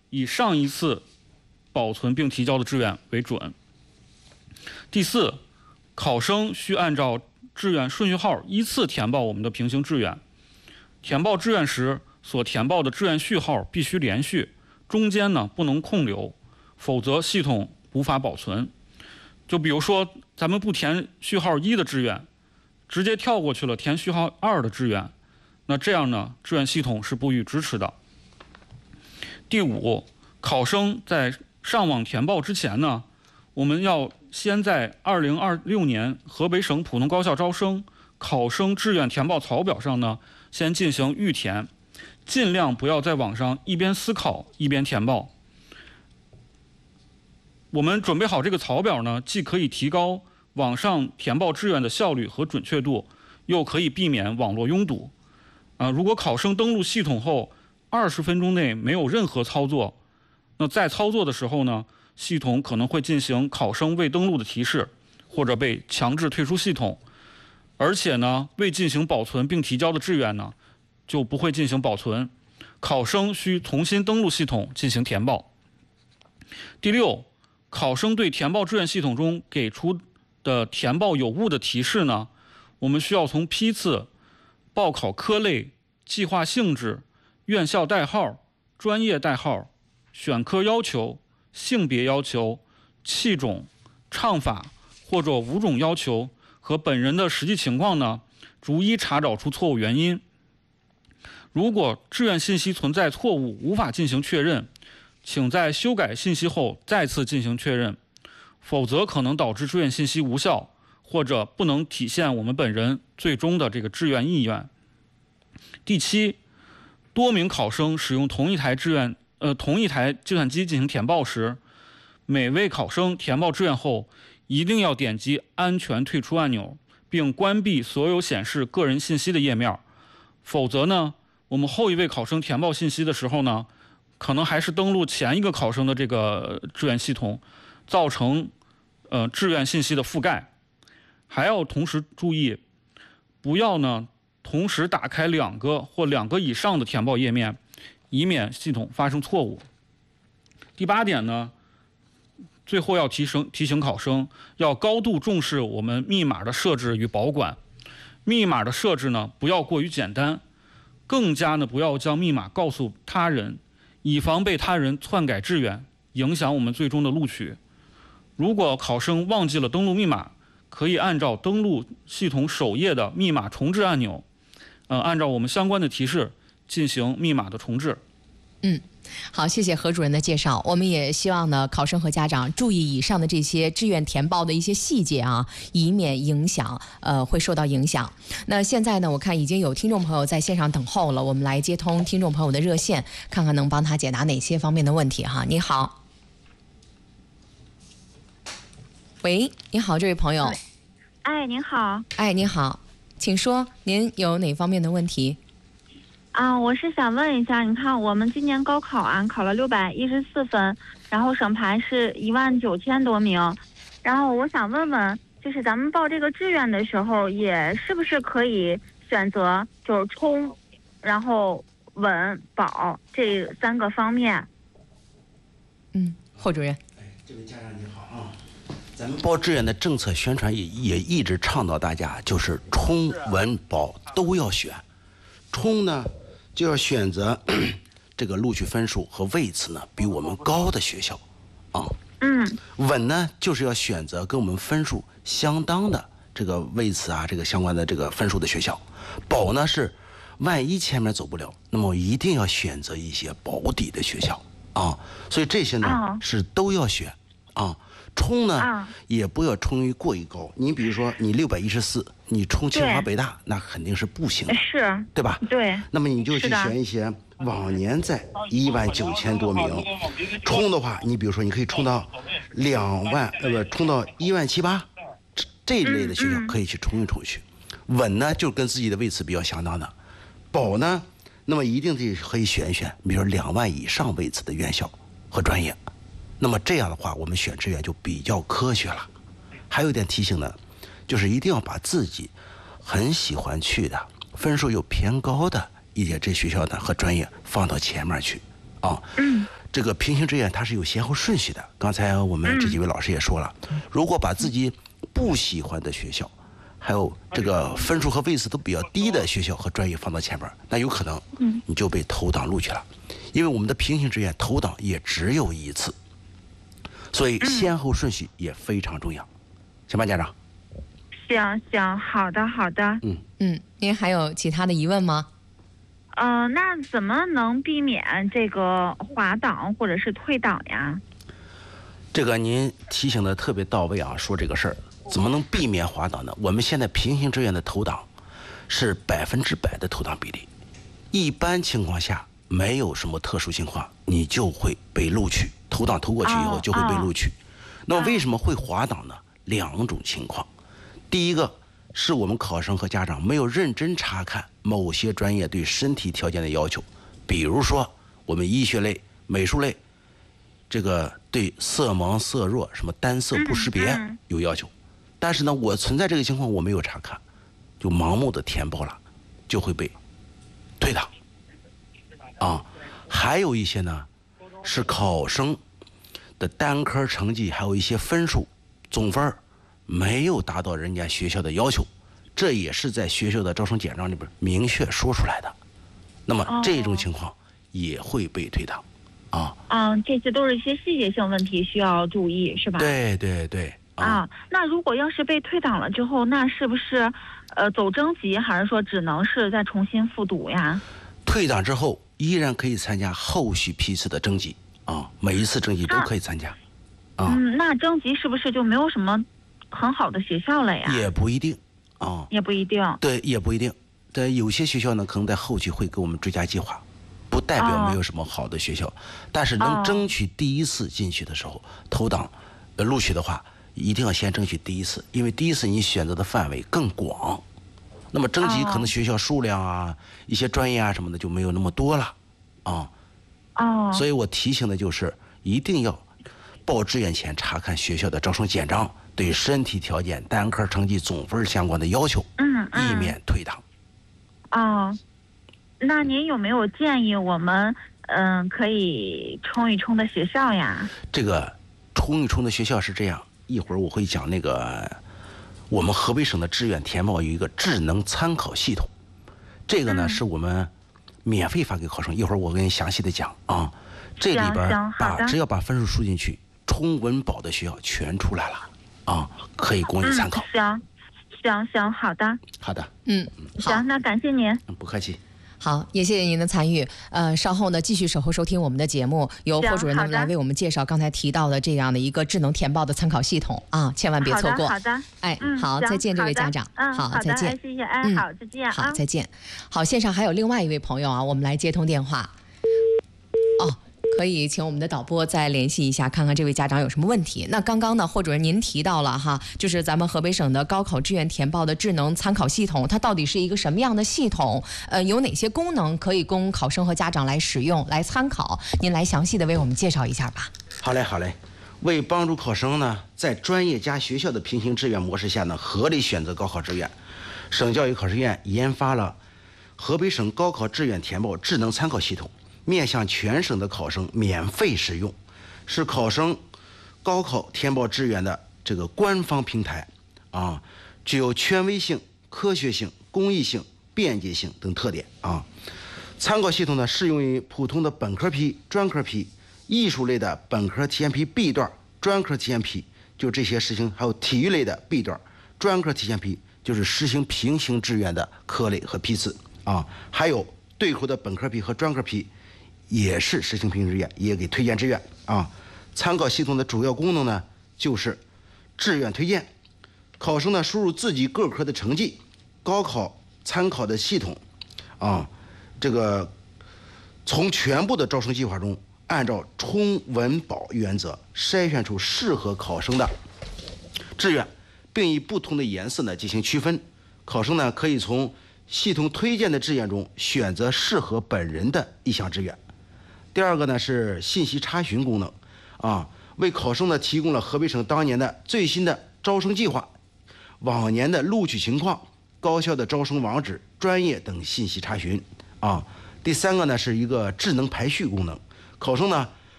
以上一次保存并提交的志愿为准。第四，考生需按照志愿顺序号依次填报我们的平行志愿。填报志愿时所填报的志愿序号必须连续，中间呢不能空留，否则系统无法保存。就比如说咱们不填序号1的志愿，直接跳过去了填序号2的志愿，那这样呢志愿系统是不予支持的。第五，考生在上网填报之前呢，我们要先在2026年河北省普通高校招生考生志愿填报草表上呢，先进行预填，尽量不要在网上一边思考一边填报。我们准备好这个草表呢，既可以提高网上填报志愿的效率和准确度，又可以避免网络拥堵。如果考生登录系统后20分钟内没有任何操作，那在操作的时候呢，系统可能会进行考生未登录的提示，或者被强制退出系统。而且呢，未进行保存并提交的志愿呢，就不会进行保存。考生需重新登录系统进行填报。第六，考生对填报志愿系统中给出的填报有误的提示呢，我们需要从批次、报考科类、计划性质、院校代号、专业代号、选科要求、性别要求、器种、唱法或者5种要求和本人的实际情况呢，逐一查找出错误原因。如果志愿信息存在错误，无法进行确认，请在修改信息后再次进行确认，否则可能导致志愿信息无效，或者不能体现我们本人最终的这个志愿意愿。第七，多名考生使用同一台计算机进行填报时，每位考生填报志愿后一定要点击安全退出按钮，并关闭所有显示个人信息的页面，否则呢，我们后一位考生填报信息的时候呢，可能还是登录前一个考生的这个志愿系统，造成志愿信息的覆盖。还要同时注意，不要呢同时打开2个或2个以上的填报页面，以免系统发生错误。第8点呢，最后要提醒考生要高度重视我们密码的设置与保管。密码的设置呢，不要过于简单，更加呢不要将密码告诉他人，以防被他人篡改志愿，影响我们最终的录取。如果考生忘记了登录密码，可以按照登录系统首页的密码重置按钮，按照我们相关的提示进行密码的重置。 好，谢谢何主任的介绍。我们也希望呢，考生和家长注意以上的这些志愿填报的一些细节啊，以免会受到影响。那现在呢，我看已经有听众朋友在线上等候了，我们来接通听众朋友的热线，看看能帮他解答哪些方面的问题哈。你好，喂，你好，这位朋友。 您好。 你好，请说，您有哪方面的问题？ 我是想问一下，你看我们今年高考考了614分，然后省排是19000多名，然后我想问问，就是咱们报这个志愿的时候，也是不是可以选择就是冲，然后稳保这3个方面？ 霍主任。 这位家长你好啊，咱们报志愿的政策宣传也一直倡导大家就是冲稳保都要选，冲呢就要选择这个录取分数和位次呢比我们高的学校啊。稳呢就是要选择跟我们分数相当的这个位次这个相关的这个分数的学校。保呢是万一前面走不了，那么一定要选择一些保底的学校啊。所以这些呢是都要选啊。冲呢也不要冲于过于高，你比如说你614，你冲清华北大那肯定是不行的， 是， 对吧？ 对。 那么你就去选一些往年在19000多名，冲的话，你比如说你可以冲到冲到17800，这一类的学校可以去冲一冲去。稳呢就跟自己的位次比较相当的，保呢，那么一定得可以选一选，比如说2万以上位次的院校和专业。那么这样的话，我们选志愿就比较科学了。还有一点提醒呢，就是一定要把自己很喜欢去的、分数又偏高的一些这学校呢和专业放到前面去啊。 这个平行志愿它是有先后顺序的。刚才我们这几位老师也说了，如果把自己不喜欢的学校，还有这个分数和位次都比较低的学校和专业放到前边，那有可能你就被投档录取了。因为我们的平行志愿投档也只有一次，所以先后顺序也非常重要。行吧，家长？ 行，好的。 您还有其他的疑问吗？ 那怎么能避免这个滑档或者是退档呀？ 这个您提醒的特别到位啊，说这个事儿怎么能避免滑档呢？我们现在平行志愿的投档是100%的投档比例，一般情况下没有什么特殊情况，你就会被录取，投档投过去以后就会被录取。那么为什么会滑档呢？2种情况，第一个是我们考生和家长没有认真查看某些专业对身体条件的要求，比如说我们医学类、美术类，这个对色盲、色弱、什么单色不识别有要求，但是呢，我存在这个情况我没有查看，就盲目的填报了，就会被退档。还有一些呢，是考生的单科成绩还有一些分数总分没有达到人家学校的要求，这也是在学校的招生简章里边明确说出来的。那么这种情况也会被退档。 这些都是一些细节性问题需要注意，是吧？ 对。 那如果要是被退档了之后，那是不是走征集，还是说只能是再重新复读呀？ 退档之后依然可以参加后续批次的征集每一次征集都可以参加。 那征集是不是就没有什么很好的学校了呀？ 也不一定也不一定。 对，也不一定。对，有些学校呢，可能在后期会给我们追加计划，不代表没有什么好的学校，但是能争取第一次进去的时候，投档录取的话，一定要先争取第一次，因为第一次你选择的范围更广，那么征集可能学校数量一些专业什么的就没有那么多了所以我提醒的就是一定要报志愿前查看学校的招生简章，对身体条件、单科成绩、总分相关的要求，以免退档。 那您有没有建议我们可以冲一冲的学校呀？ 这个冲一冲的学校是这样，一会儿我会讲那个我们河北省的志愿填报有一个智能参考系统，这个呢是我们免费发给考生，一会儿我跟你详细的讲这里边只要把分数输进去，冲文保的学校全出来了可以供你参考。 行，好的。 好的。 行，那感谢您。 不客气。 好，也谢谢您的参与。稍后呢，继续守候收听我们的节目，由霍主任呢来为我们介绍刚才提到的这样的一个智能填报的参考系统千万别错过。 好的。 好，再见，这位家长。 好， 再见。 谢谢。好，再见。 好，再见。好，线上还有另外一位朋友我们来接通电话。可以请我们的导播再联系一下，看看这位家长有什么问题。那刚刚呢，霍主任您提到了就是咱们河北省的高考志愿填报的智能参考系统，它到底是一个什么样的系统？有哪些功能可以供考生和家长来使用、来参考？您来详细的为我们介绍一下吧。 好嘞。为帮助考生呢，在专业加学校的平行志愿模式下呢，合理选择高考志愿，省教育考试院研发了河北省高考志愿填报智能参考系统。面向全省的考生免费使用，是考生高考填报志愿的这个官方平台具有权威性、科学性、公益性、便捷性等特点参考系统呢，适用于普通的本科批、专科批、艺术类的本科体验批 B 段、专科体验批，就这些实行，还有体育类的 B 段、专科体验批，就是实行平行志愿的科类和批次还有对口的本科批和专科批。也是实行平行志愿，也给推荐志愿参考系统的主要功能呢，就是志愿推荐。考生呢输入自己各科的成绩，高考参考的系统这个从全部的招生计划中，按照冲文保原则筛选出适合考生的志愿，并以不同的颜色呢进行区分。考生呢可以从系统推荐的志愿中选择适合本人的一项志愿。第二个呢是信息查询功能为考生呢提供了河北省当年的最新的招生计划、往年的录取情况、高校的招生网址、专业等信息查询第三个呢是一个智能排序功能，考生呢